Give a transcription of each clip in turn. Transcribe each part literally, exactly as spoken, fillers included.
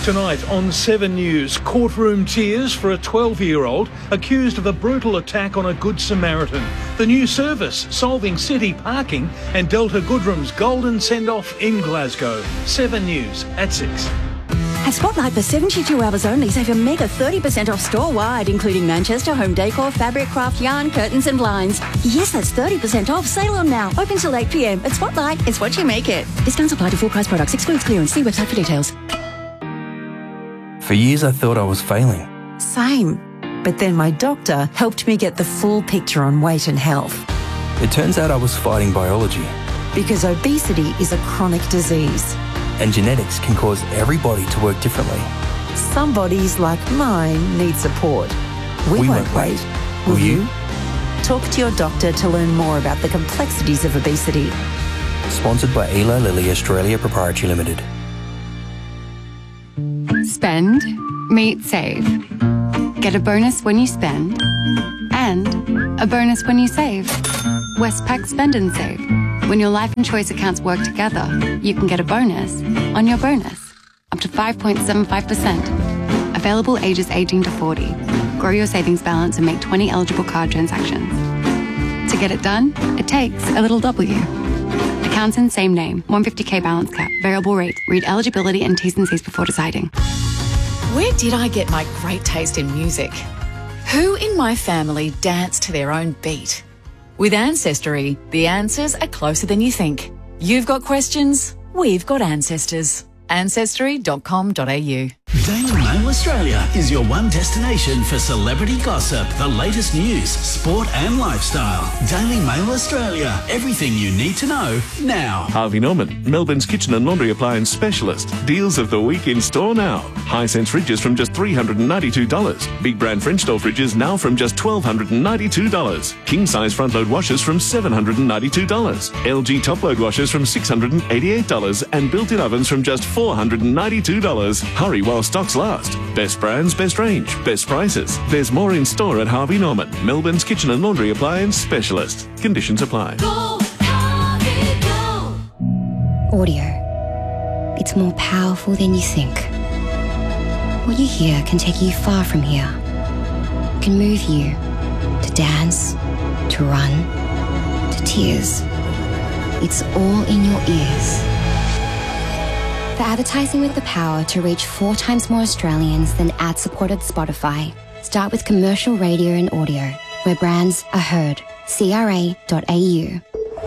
Tonight on Seven News, courtroom tears for a twelve-year-old accused of a brutal attack on a Good Samaritan. The new service solving city parking and Delta Goodrum's golden send-off in Glasgow. Seven News at six. At Spotlight, for seventy-two hours only, save a mega thirty percent off store-wide, including Manchester, home decor, fabric, craft, yarn, curtains and blinds. Yes, that's thirty percent off. Sale on now. Open till eight p m. At Spotlight, it's what you make it. Discounts apply to full-price products. Excludes clearance. See website for details. For years, I thought I was failing. Same. But then my doctor helped me get the full picture on weight and health. It turns out I was fighting biology. Because obesity is a chronic disease. And genetics can cause everybody to work differently. Some bodies, like mine, need support. We, we won't, won't wait. wait. Will, Will you? you? Talk to your doctor to learn more about the complexities of obesity. Sponsored by Eli Lilly Australia Proprietary Limited. Spend, meet, save. Get a bonus when you spend and a bonus when you save. Westpac Spend and Save. When your life and choice accounts work together, you can get a bonus on your bonus, up to five point seven five percent. Available ages eighteen to forty. Grow your savings balance and make twenty eligible card transactions. To get it done, it takes a little W. Accounts in same name, one hundred fifty k balance cap, variable rate. Read eligibility and T's and C's before deciding. Where did I get my great taste in music? Who in my family danced to their own beat? With Ancestry, the answers are closer than you think. You've got questions, we've got ancestors. ancestry dot com dot a u. Daily Mail Australia is your one destination for celebrity gossip, the latest news, sport and lifestyle. Daily Mail Australia, everything you need to know now. Harvey Norman, Melbourne's kitchen and laundry appliance specialist. Deals of the week in store now. Hisense fridges from just three hundred ninety-two dollars. Big brand French door fridges now from just one thousand two hundred ninety-two dollars. King size front load washers from seven hundred ninety-two dollars. L G top load washers from six hundred eighty-eight dollars and built-in ovens from just four hundred ninety-two dollars. Hurry while stocks last. Best brands, best range, best prices. There's more in store at Harvey Norman, Melbourne's kitchen and laundry appliance specialist. Conditions apply. Go, Harvey, go. Audio. It's more powerful than you think. What you hear can take you far from here. It can move you to dance, to run, to tears. It's all in your ears. For advertising with the power to reach four times more Australians than ad-supported Spotify, start with commercial radio and audio, where brands are heard. C R A dot A U.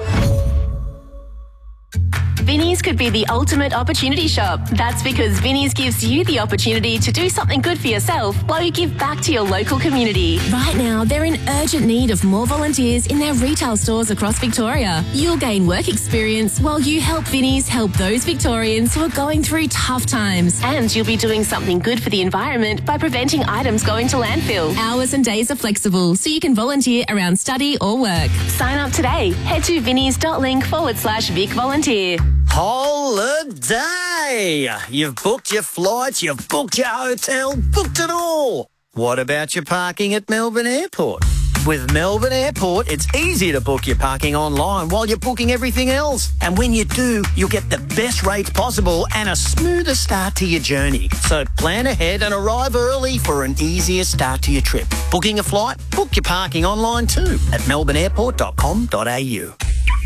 Vinnie's could be the ultimate opportunity shop. That's because Vinnie's gives you the opportunity to do something good for yourself while you give back to your local community. Right now, they're in urgent need of more volunteers in their retail stores across Victoria. You'll gain work experience while you help Vinnie's help those Victorians who are going through tough times. And you'll be doing something good for the environment by preventing items going to landfill. Hours and days are flexible, so you can volunteer around study or work. Sign up today. Head to vinnies.link forward slash Vic Volunteer. Holiday! You've booked your flights, you've booked your hotel, booked it all. What about your parking at Melbourne Airport? With Melbourne Airport, it's easy to book your parking online while you're booking everything else. And when you do, you'll get the best rates possible and a smoother start to your journey. So plan ahead and arrive early for an easier start to your trip. Booking a flight? Book your parking online too at melbourne airport dot com dot a u.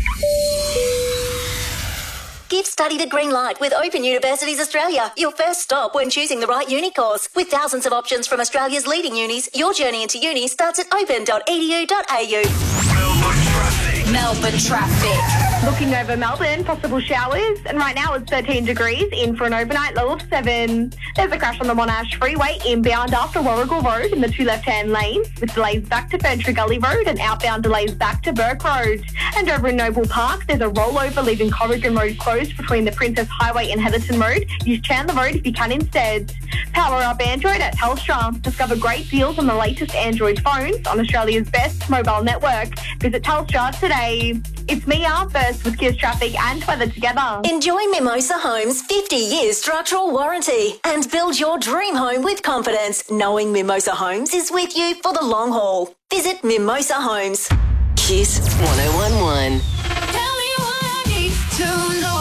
Give study the green light with Open Universities Australia, your first stop when choosing the right uni course. With thousands of options from Australia's leading unis, your journey into uni starts at open dot e d u dot a u. Melbourne traffic. Melbourne traffic. Looking over Melbourne, possible showers, and right now it's thirteen degrees, in for an overnight low of seven. There's a crash on the Monash Freeway inbound after Warrigal Road in the two left-hand lanes, with delays back to Ferntree Gully Road and outbound delays back to Burke Road. And over in Noble Park, there's a rollover leaving Corrigan Road closed between the Princess Highway and Heatherton Road. Use Chandler Road if you can instead. Power up Android at Telstra. Discover great deals on the latest Android phones on Australia's best mobile network. Visit Telstra today. It's Mia first with Kia's traffic and weather together. Enjoy Mimosa Homes' fifty years structural warranty and build your dream home with confidence, knowing Mimosa Homes is with you for the long haul. Visit Mimosa Homes. Kiss one oh one one. Tell me what I need to know.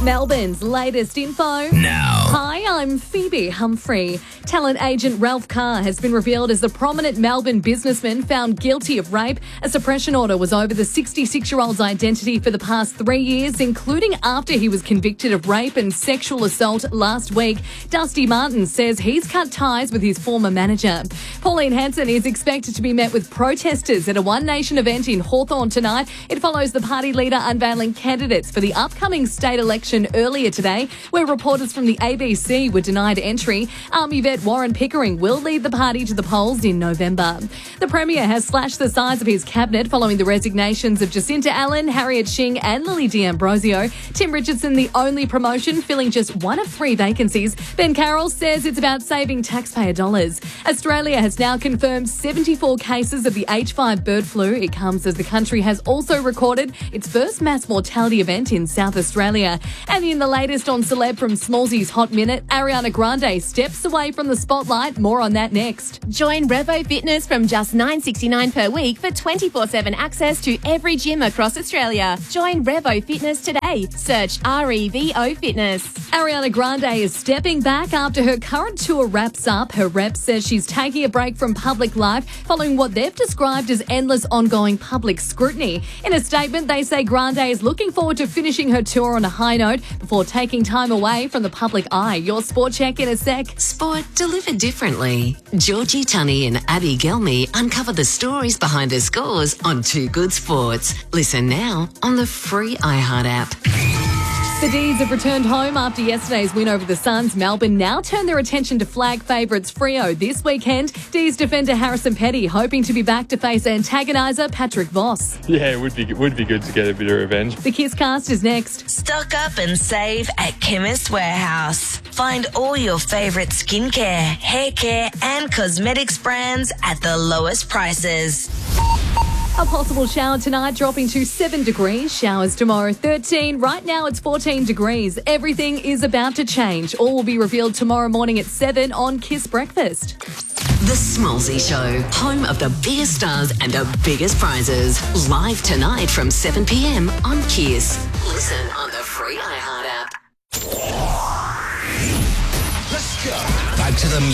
Melbourne's latest info now. Hi, I'm Phoebe Humphrey. Talent agent Ralph Carr has been revealed as the prominent Melbourne businessman found guilty of rape. A suppression order was over the sixty-six-year-old's identity for the past three years, including after he was convicted of rape and sexual assault last week. Dusty Martin says he's cut ties with his former manager. Pauline Hanson is expected to be met with protesters at a One Nation event in Hawthorn tonight. It follows the party leader unveiling candidates for the upcoming state election earlier today, where reporters from the A B C were denied entry. Army vet Warren Pickering will lead the party to the polls in November. The Premier has slashed the size of his cabinet following the resignations of Jacinta Allen, Harriet Shing and Lily D'Ambrosio. Tim Richardson, the only promotion, filling just one of three vacancies. Ben Carroll says it's about saving taxpayer dollars. Australia has now confirmed seventy-four cases of the H five bird flu. It comes as the country has also recorded its first mass mortality event in South Australia. And in the latest on Celeb from Smallsy's Hot Minute, Ariana Grande steps away from the spotlight. More on that next. Join Revo Fitness from just nine dollars sixty-nine per week for twenty-four seven access to every gym across Australia. Join Revo Fitness today. Search R E V O Fitness. Ariana Grande is stepping back after her current tour wraps up. Her rep says she's taking a break from public life following what they've described as endless ongoing public scrutiny. In a statement, they say Grande is looking forward to finishing her tour on a high note before taking time away from the public eye. Your sport check in a sec. Sport delivered differently. Georgie Tunney and Abby Gelmy uncover the stories behind the scores on Too Good Sports. Listen now on the free iHeart app. The D's have returned home after yesterday's win over the Suns. Melbourne now turn their attention to flag favourites Freo this weekend. D's defender Harrison Petty hoping to be back to face antagoniser Patrick Voss. Yeah, it would be, it would be good to get a bit of revenge. The Kiss Cast is next. Stock up and save at Chemist Warehouse. Find all your favourite skincare, hair care and cosmetics brands at the lowest prices. A possible shower tonight, dropping to seven degrees. Showers tomorrow, thirteen. Right now, it's fourteen degrees. Everything is about to change. All will be revealed tomorrow morning at seven on Kiss Breakfast. The Smallsy Show, home of the biggest stars and the biggest prizes. Live tonight from seven p.m. on Kiss. Listen on the free iHeart app. Let's go. Back to the